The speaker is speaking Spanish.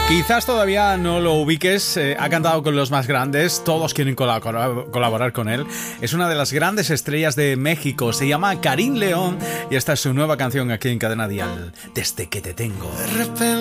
Quizás todavía no lo ubiques, ha cantado con los más grandes, todos quieren colaborar con él. Es una de las grandes estrellas de México, se llama Karim León y esta es su nueva canción aquí en Cadena Dial, Desde que te tengo.